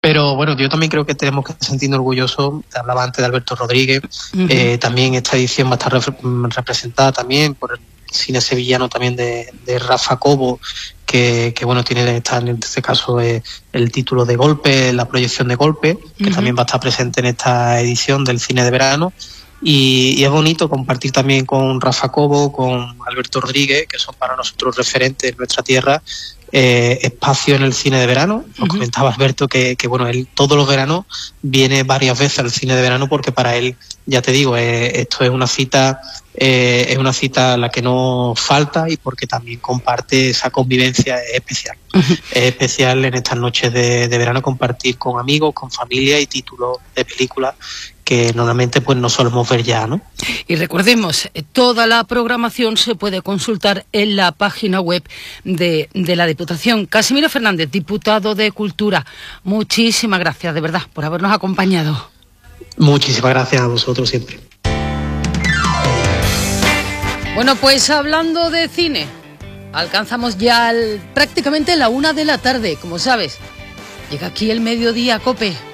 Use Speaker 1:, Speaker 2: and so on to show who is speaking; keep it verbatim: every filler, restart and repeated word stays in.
Speaker 1: Pero bueno, yo también creo que tenemos que sentirnos orgullosos. Te hablaba antes de Alberto Rodríguez. Uh-huh. eh, también esta edición va a estar rep- representada también por el cine sevillano también de, de Rafa Cobo, que, que bueno, tiene está en este caso eh, el título de Golpe, la proyección de Golpe, que uh-huh. también va a estar presente en esta edición del cine de verano. Y, y es bonito compartir también con Rafa Cobo, con Alberto Rodríguez, que son para nosotros referentes en nuestra tierra, eh, espacio en el cine de verano. Nos uh-huh. comentaba Alberto que, que bueno, él todos los veranos viene varias veces al cine de verano porque para él, ya te digo, eh, esto es una cita, eh, es una cita a la que no falta y porque también comparte esa convivencia especial. Uh-huh. Es especial en estas noches de, de verano compartir con amigos, con familia y títulos de películas que normalmente pues no solemos ver ya, ¿no?
Speaker 2: Y recordemos, toda la programación se puede consultar en la página web de, de la Diputación. Casimiro Fernández, diputado de Cultura, muchísimas gracias de verdad por habernos acompañado.
Speaker 1: Muchísimas gracias a vosotros siempre.
Speaker 2: Bueno, pues hablando de cine, alcanzamos ya el, prácticamente la una de la tarde, como sabes. Llega aquí el mediodía, COPE.